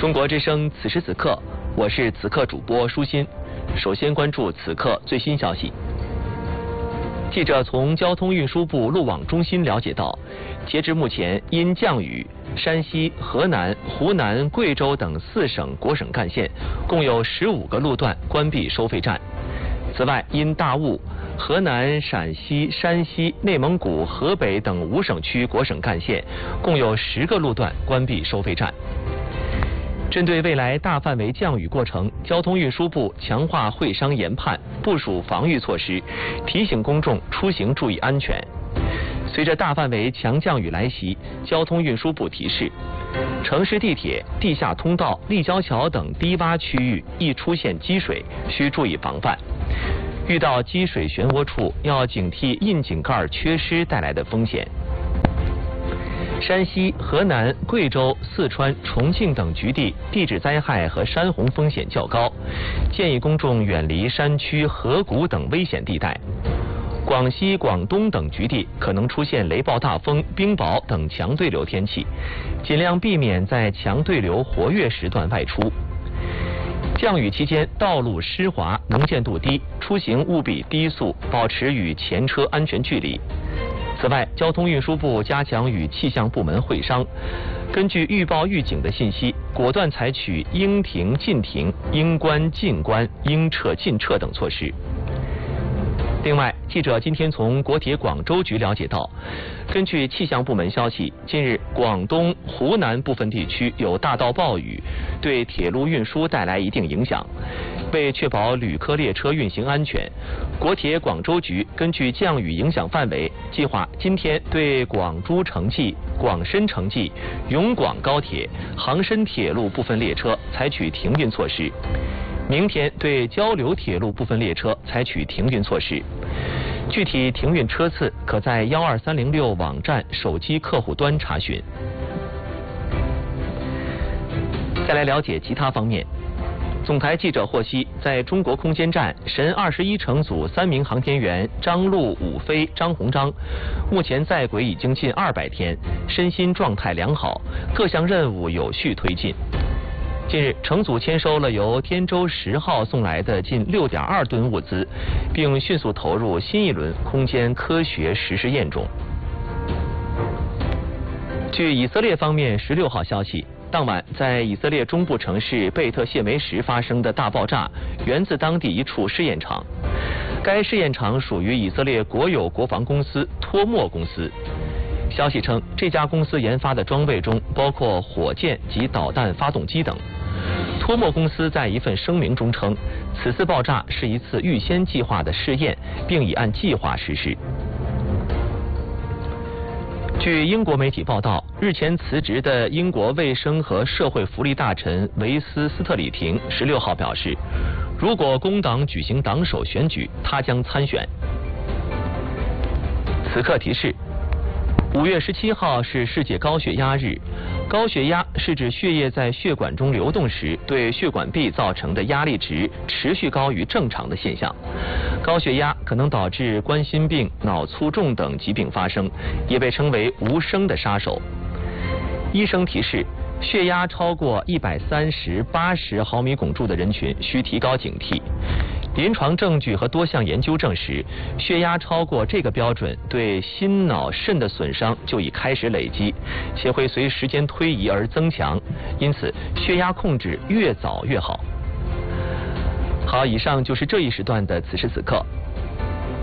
中国之声此时此刻，我是此刻主播舒心。首先关注此刻最新消息。记者从交通运输部路网中心了解到，截至目前，因降雨，山西、河南、湖南、贵州等4省国省干线共有15个路段关闭收费站。此外，因大雾，河南、陕西、山西、内蒙古、河北等5省区国省干线共有10个路段关闭收费站。针对未来大范围降雨过程，交通运输部强化会商研判，部署防御措施，提醒公众出行注意安全。随着大范围强降雨来袭，交通运输部提示，城市地铁、地下通道、立交桥等低洼区域易出现积水，需注意防范。遇到积水漩涡处，要警惕窨井盖缺失带来的风险。山西、河南、贵州、四川、重庆等局地地质灾害和山洪风险较高，建议公众远离山区、河谷等危险地带。广西、广东等局地可能出现雷暴大风、冰雹等强对流天气，尽量避免在强对流活跃时段外出。降雨期间，道路湿滑，能见度低，出行务必低速，保持与前车安全距离。此外，交通运输部加强与气象部门会商，根据预报预警的信息，果断采取应停尽停、应关尽关、应撤尽撤等措施。另外，记者今天从国铁广州局了解到，根据气象部门消息，近日广东、湖南部分地区有大到暴雨，对铁路运输带来一定影响。为确保旅客列车运行安全，国铁广州局根据降雨影响范围，计划今天对广珠城际、广深城际、永广高铁、杭深铁路部分列车采取停运措施。明天对交流铁路部分列车采取停运措施。具体停运车次可在12306网站手机客户端查询。再来了解其他方面。总台记者获悉，在中国空间站，神21乘组3名航天员张陆、武飞、张鸿章，目前在轨已经近200天，身心状态良好，各项任务有序推进。近日，乘组签收了由天舟10号送来的近6.2吨物资，并迅速投入新一轮空间科学实施验中。据以色列方面16号消息，当晚在以色列中部城市贝特谢梅什发生的大爆炸源自当地一处试验场，该试验场属于以色列国有国防公司托默公司。消息称，这家公司研发的装备中包括火箭及导弹发动机等。托默公司在一份声明中称，此次爆炸是一次预先计划的试验，并已按计划实施。据英国媒体报道，日前辞职的英国卫生和社会福利大臣维斯斯特里廷16号表示，如果工党举行党首选举，他将参选。此刻提示，5月17号是世界高血压日。高血压是指血液在血管中流动时，对血管壁造成的压力值持续高于正常的现象。高血压可能导致冠心病、脑卒中等疾病发生，也被称为无声的杀手。医生提示，血压超过130/80毫米汞柱的人群需提高警惕。临床证据和多项研究证实，血压超过这个标准，对心、脑、肾的损伤就已开始累积，且会随时间推移而增强。因此，血压控制越早越好。好，以上就是这一时段的此时此刻。